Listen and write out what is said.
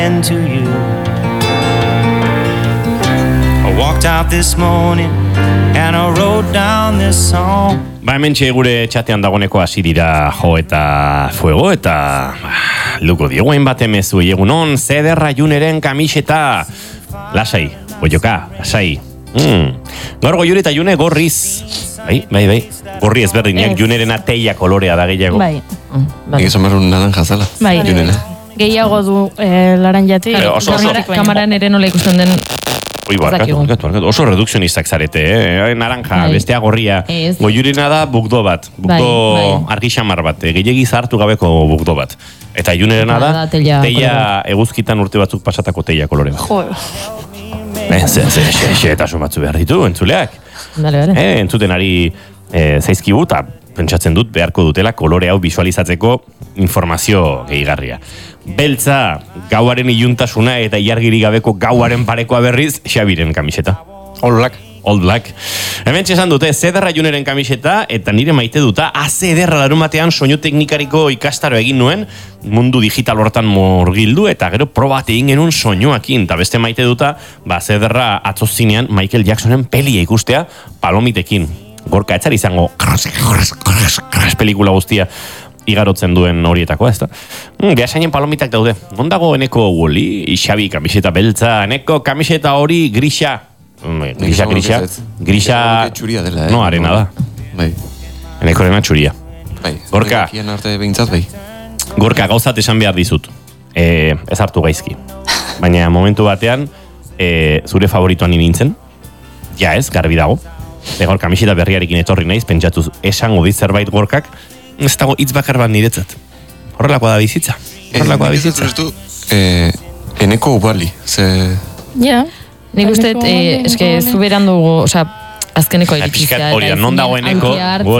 to you. I walked out this morning and I wrote down this song. Ba, hemen gure txatean dagoeneko hasi dira Jo eta Fuego eta luko dioguen bat emezu egunon Zederra Juneren kamiseta lasai, boioka, lasai gaur Goiure eta June gorriz bai, gorri ezberdinak Junerena teia kolorea da gehiago bai. Nik esan barun naranja zala Junena gehiago du laranjatik kamaran ere nola ikusten den barkatu. Oso redukzionistak zarete, naranja, bestea gorria. Goiurena da bugdo bat, bugdo argixamar bat, gehiagi zahartu gabeko bugdo bat. Eta Junerena da teia eguzkitan urte batzuk pasatako teia kolore bat. Eta batzu behar ditu, entzuleak. Entzuten ari zaizkigu, eta pentsatzen dut beharko dutela kolore hau visualizatzeko informazio gehigarria. Beltza, gauaren iluntasuna eta ilargiri gabeko gauaren parekoa berriz, Xabiren kamiseta. All Black. Hemen txesan dute, Zederra Juneren kamiseta, eta nire maite duta, Zederra larumatean soinu teknikariko ikastaro egin nuen, mundu digital hortan morgildu, eta gero probat egin genuen soinuakin, eta beste maite duta, Zederra atzozinean Michael Jacksonen pelia ikustea, palomitekin. Gorka, etzari izango pelikula guztia igarotzen duen horietako, ez da? Gehasainen palomitak daude. Ondago eneko Wally, Xabi kamiseta beltza, eneko kamiseta hori grisa. Grisa... Txuria dela, no, arena da. Bai. Eneko arena txuria. Bai. Gorka, bai. Gorka, gauzat esan behar dizut. Ez hartu gaizki. Baina momentu batean, zure favoritoan nintzen. Ja ez, garbi dago. Egor kamiseta berriarekin etorri naiz, pentsatuz esango dit zerbait Gorkak, ez dago hitz bakar bat niretzat. Horrelakoa da bizitza. Eneko ubali, ze... Ja, nik uste, eske zuberan dugu, azkeneko irikizia. Hori da, non dago eneko,